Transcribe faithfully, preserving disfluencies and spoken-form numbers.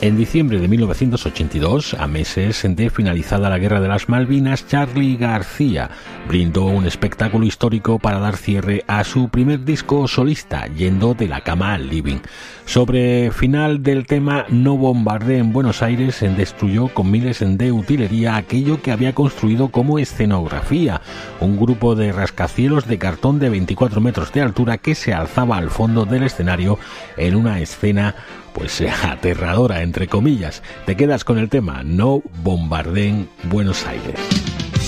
En diciembre de mil novecientos ochenta y dos, a meses de finalizada la Guerra de las Malvinas, Charly García brindó un espectáculo histórico para dar cierre a su primer disco solista, Yendo de la cama al living. Sobre final del tema No bombardeen Buenos Aires, destruyó con miles de utilería aquello que había construido como escenografía, un grupo de rascacielos de cartón de veinticuatro metros de altura que se alzaba al fondo del escenario en una escena pues aterradora, entre comillas. Te quedas con el tema No bombardeen Buenos Aires.